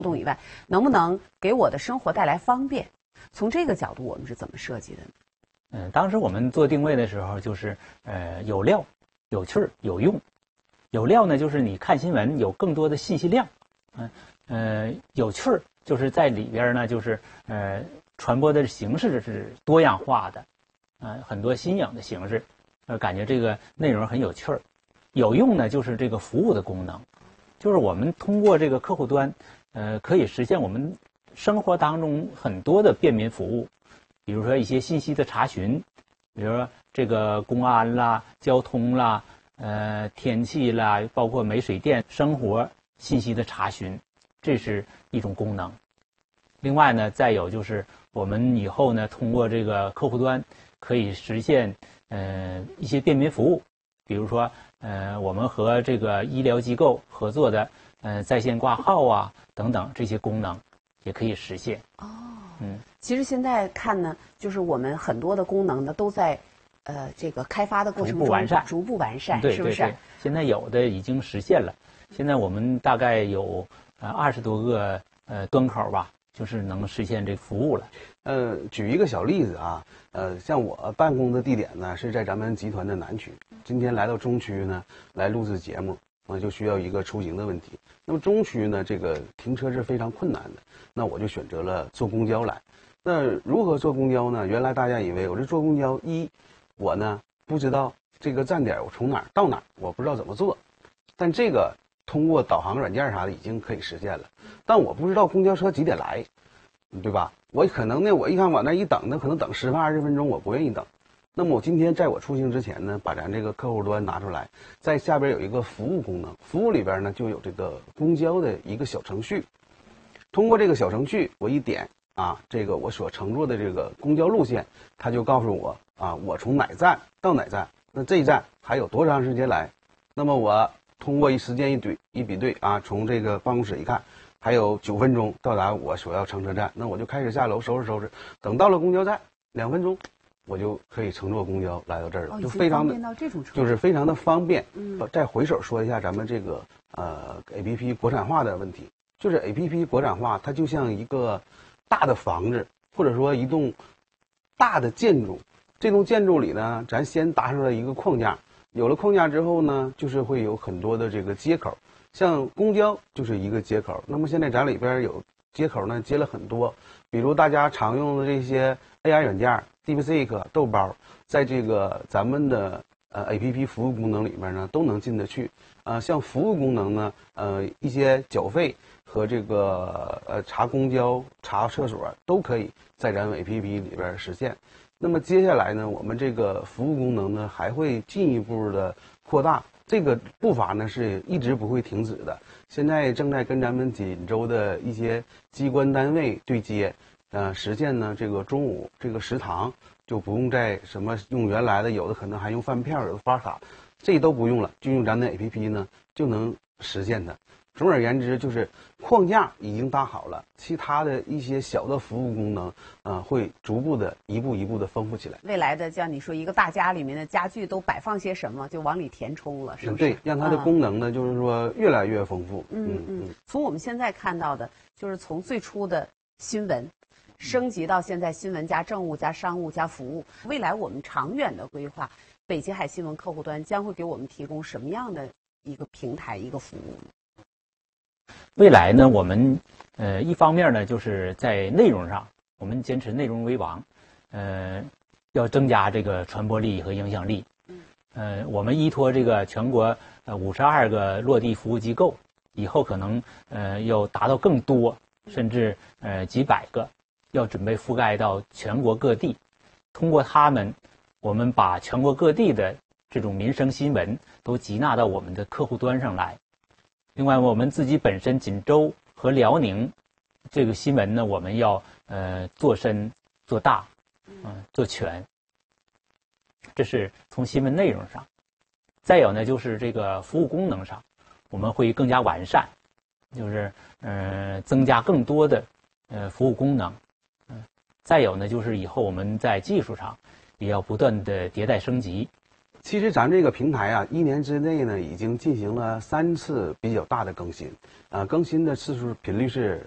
动以外，能不能给我的生活带来方便？从这个角度，我们是怎么设计的呢？ 当时我们做定位的时候，就是有料、有趣儿、有用。有料呢，就是你看新闻有更多的信息量，有趣儿就是在里边呢，就是传播的形式是多样化的，很多新颖的形式，感觉这个内容很有趣儿。有用呢，就是这个服务的功能，就是我们通过这个客户端，可以实现我们生活当中很多的便民服务，比如说一些信息的查询，比如说这个公安啦、交通啦、天气啦，包括煤水电生活信息的查询，这是一种功能。另外呢，再有就是我们以后呢，通过这个客户端可以实现一些便民服务，比如说我们和这个医疗机构合作的在线挂号啊等等这些功能也可以实现。 其实现在看呢，就是我们很多的功能呢都在这个开发的过程中逐步完善， 对， 是不是？ 对，现在有的已经实现了，现在我们大概有20多个端口吧，就是能实现这服务了。 举一个小例子啊，像我办公的地点呢是在咱们集团的南区，今天来到中区呢来录制节目，就需要一个出行的问题。那么中区呢，这个停车是非常困难的，那我就选择了坐公交来。那如何坐公交呢？原来大家以为我这坐公交，我呢不知道这个站点我从哪儿到哪儿，我不知道怎么坐，但这个通过导航软件啥的已经可以实现了。但我不知道公交车几点来，对吧？我可能呢，我一看往那一等，那可能等10分20分钟，我不愿意等。那么我今天在我出行之前呢，把咱这个客户端拿出来，在下边有一个服务功能，服务里边呢就有这个公交的一个小程序。通过这个小程序，我一点这个我所乘坐的这个公交路线，它就告诉我我从哪站到哪站，那这一站还有多长时间来。那么我通过时间一比对从这个办公室一看，还有9分钟到达我所要乘车站，那我就开始下楼收拾收拾，等到了公交站2分钟，我就可以乘坐公交来到这儿了，就非常的就是非常的方便。再回手说一下咱们这个APP 国产化的问题，就是 APP 国产化，它就像一个大的房子，或者说一栋大的建筑。这栋建筑里呢，咱先搭出来一个框架，有了框架之后呢，就是会有很多的这个接口，像公交就是一个接口。那么现在咱里边有接口呢，接了很多，比如大家常用的这些 AI 软件 DeepSeek、豆包，在这个咱们的APP 服务功能里面呢，都能进得去。像服务功能呢，一些缴费和这个查公交、查厕所都可以在咱们 APP 里边实现。那么接下来呢，我们这个服务功能呢还会进一步的扩大，这个步伐呢是一直不会停止的。现在正在跟咱们锦州的一些机关单位对接，实现呢这个中午这个食堂就不用再什么用原来的，有的可能还用饭票，有的发卡，这都不用了，就用咱的 APP 呢就能实现它。总而言之，就是框架已经搭好了，其他的一些小的服务功能，会逐步的一步一步的丰富起来。 未来的像你说一个大家里面的家具都摆放些什么，就往里填充了，是不是？ 对，让它的功能呢，就是说越来越丰富。 从我们现在看到的，就是从最初的新闻，升级到现在新闻加政务加商务加服务。未来我们长远的规划，北极海新闻客户端将会给我们提供什么样的一个平台、一个服务呢？ 未来呢，我们一方面呢，就是在内容上，我们坚持内容为王，要增加这个传播力和影响力。我们依托这个全国52个落地服务机构，以后可能要达到更多，甚至几百个，要准备覆盖到全国各地。通过他们，我们把全国各地的这种民生新闻都集纳到我们的客户端上来。另外，我们自己本身锦州和辽宁这个新闻呢，我们要做深做大，做全。这是从新闻内容上。再有呢，就是这个服务功能上，我们会更加完善，就是增加更多的服务功能。再有呢，就是以后我们在技术上也要不断的迭代升级。 其实咱这个平台1年之内呢，已经进行了3次比较大的更新，更新的次数频率是